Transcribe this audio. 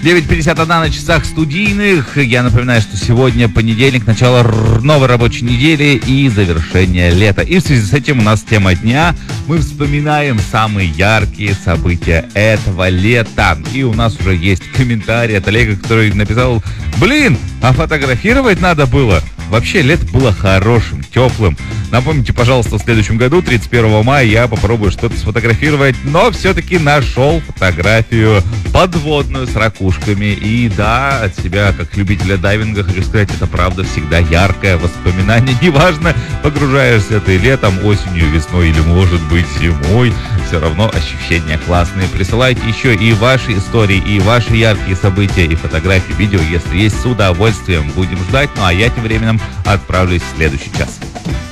9:51 на часах студийных. Я напоминаю, что сегодня понедельник, начало новой рабочей недели и завершение лета. И в связи с этим у нас тема дня. Мы вспоминаем самые яркие события этого лета. И у нас уже есть комментарий от Олега, который написал: блин, а фотографировать надо было. Вообще, лето было хорошим, теплым. Напомните, пожалуйста, в следующем году, 31 мая, я попробую что-то сфотографировать, но все-таки нашел фотографию подводную с ракушками. И да, от себя, как любителя дайвинга, хочу сказать, это правда всегда яркое воспоминание. Неважно, погружаешься ты летом, осенью, весной или, может быть, зимой, все равно ощущения классные. Присылайте еще и ваши истории, и ваши яркие события, и фотографии, видео, если есть, с удовольствием будем ждать. Ну а я тем временем отправлюсь в следующий час.